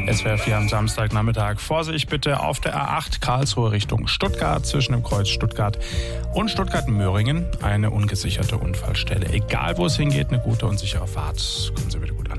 SWR 4 am Samstagnachmittag. Vorsicht bitte auf der A8 Karlsruhe Richtung Stuttgart zwischen dem Kreuz Stuttgart und Stuttgart-Möhringen. Eine ungesicherte Unfallstelle. Egal wo es hingeht, eine gute und sichere Fahrt. Kommen Sie bitte gut an.